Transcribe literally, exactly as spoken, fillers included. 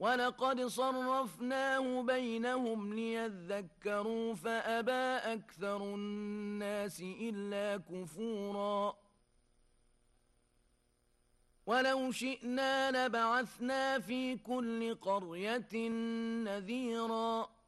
وَلَقَدْ صَرَّفْنَاهُ بَيْنَهُمْ لِيَذَّكَّرُوا فَأَبَى أَكْثَرُ النَّاسِ إِلَّا كُفُورًا وَلَوْ شِئْنَا لَبَعَثْنَا فِي كُلِّ قَرْيَةٍ نَذِيرًا